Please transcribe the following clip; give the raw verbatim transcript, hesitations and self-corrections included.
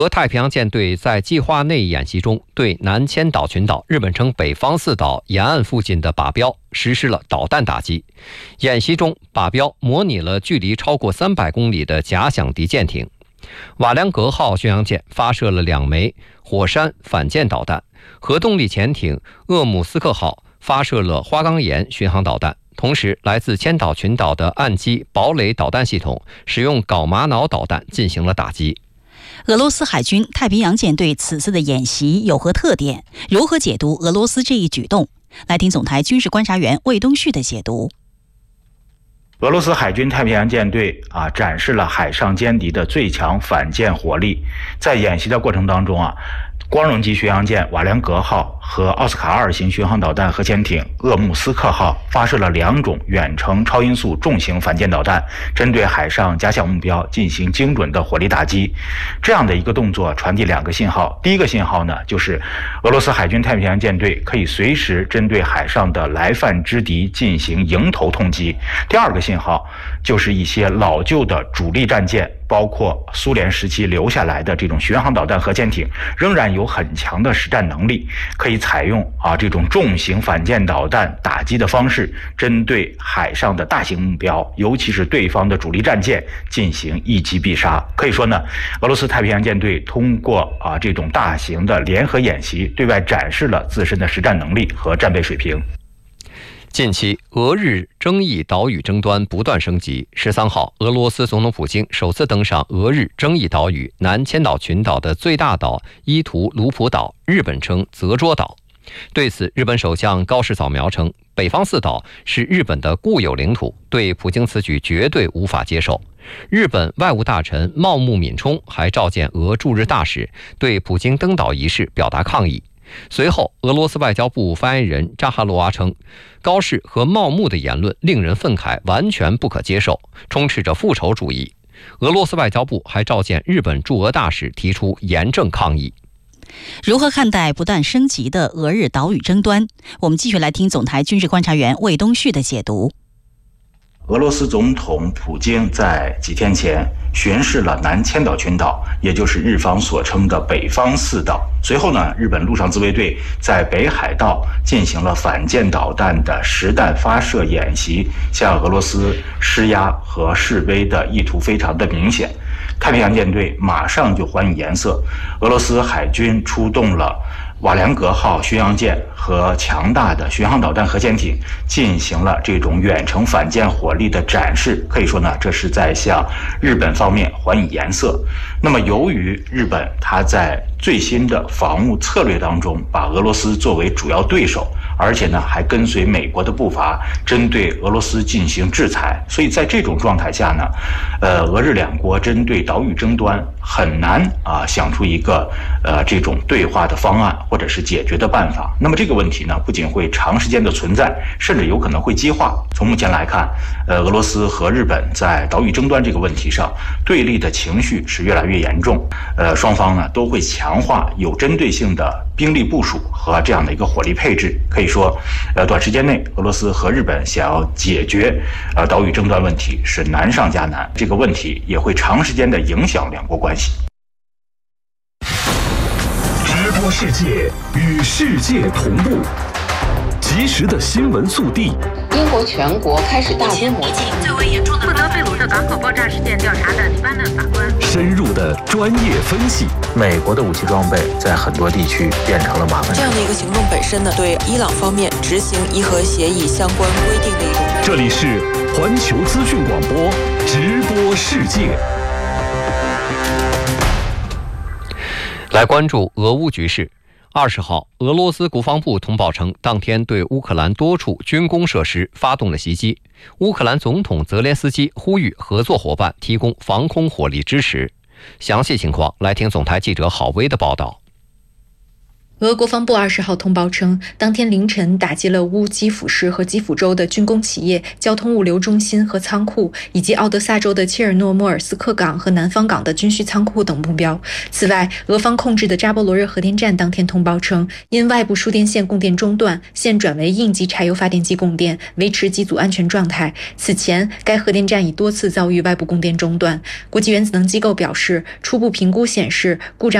俄太平洋舰队在计划内演习中对南千岛群岛（日本称北方四岛）沿岸附近的靶标实施了导弹打击。演习中，靶标模拟了距离超过三百公里的假想敌舰艇。瓦良格号巡洋舰发射了两枚火山反舰导弹，核动力潜艇厄姆斯克号发射了花岗岩巡航导弹。同时，来自千岛群岛的岸基堡垒导弹系统使用缟玛瑙导弹进行了打击。 俄罗斯海军太平洋舰队此次的演习有何特点？如何解读俄罗斯这一举动？来听总台军事观察员魏东旭的解读。 俄罗斯海军太平洋舰队啊，展示了海上歼敌的最强反舰火力。在演习的过程当中啊，光荣级巡洋舰瓦良格号和奥斯卡二型巡航导弹核潜艇厄姆斯克号发射了两种远程超音速重型反舰导弹，针对海上假想目标进行精准的火力打击。这样的一个动作传递两个信号，第一个信号呢，就是俄罗斯海军太平洋舰队可以随时针对海上的来犯之敌进行迎头痛击。第二个信号就是一些老旧的主力战舰，包括苏联时期留下来的这种巡航导弹核潜艇，仍然有很强的实战能力，可以采用啊这种重型反舰导弹打击的方式，针对海上的大型目标，尤其是对方的主力战舰进行一击必杀。可以说呢，俄罗斯太平洋舰队通过啊这种大型的联合演习，对外展示了自身的实战能力和战备水平。 近期，俄日争议岛屿争端不断升级。十三号，俄罗斯总统普京首次登上俄日争议岛屿南千岛群岛的最大岛伊图卢普岛，日本称泽捉岛。对此，日本首相高市早苗称，北方四岛是日本的固有领土，对普京此举绝对无法接受。日本外务大臣茂木敏充还召见俄驻日大使，对普京登岛一事表达抗议。随后，俄罗斯外交部发言人扎哈罗娃称，高市和茂木的言论令人愤慨，完全不可接受，充斥着复仇主义。俄罗斯外交部还召见日本驻俄大使，提出严正抗议。 如何看待不断升级的俄日岛屿争端？我们继续来听总台军事观察员魏东旭的解读。 俄罗斯总统普京在几天前巡视了南千岛群岛，也就是日方所称的北方四岛。随后呢，日本陆上自卫队在北海道进行了反舰导弹的实弹发射演习，向俄罗斯施压和示威的意图非常的明显。太平洋舰队马上就还以颜色，俄罗斯海军出动了瓦良格号巡洋舰和强大的巡航导弹核潜艇，进行了这种远程反舰火力的展示。可以说呢，这是在向日本方面还以颜色。那么，由于日本它在最新的防务策略当中，把俄罗斯作为主要对手，而且呢还跟随美国的步伐，针对俄罗斯进行制裁。所以在这种状态下呢，呃，俄日两国针对岛屿争端很难啊想出一个呃这种对话的方案或者是解决的办法。那么这个问题呢，不仅会长时间的存在，甚至有可能会激化。从目前来看，呃，俄罗斯和日本在岛屿争端这个问题上对立的情绪是越来越严重。呃，双方呢都会强化有针对性的兵力部署和这样的一个火力配置。可以说，呃，短时间内俄罗斯和日本想要解决呃岛屿争端问题是难上加难，这个问题也会长时间的影响两国关系。 直播世界，与世界同步，及时的新闻速递。 英国全国开始大规模进最为严重的负责贝鲁特港口爆炸事件调查的黎巴嫩法官， 深入的专业分析。 美国的武器装备在很多地区变成了麻烦。 这样的一个行动本身呢，对伊朗方面执行伊核协议相关规定的一种。 这里是环球资讯广播直播世界。 来关注俄乌局势。二十号，俄罗斯国防部通报称，当天对乌克兰多处军工设施发动了袭击。乌克兰总统泽连斯基呼吁合作伙伴提供防空火力支持。详细情况来听总台记者郝威的报道。 俄国防部二十号通报称，当天凌晨打击了乌基辅市和基辅州的军工企业、交通物流中心和仓库，以及奥德萨州的切尔诺莫尔斯克港和南方港的军需仓库等目标。此外，俄方控制的扎波罗热核电站当天通报称，因外部输电线供电中断，现转为应急柴油发电机供电，维持机组安全状态。此前，该核电站已多次遭遇外部供电中断。国际原子能机构表示，初步评估显示，故障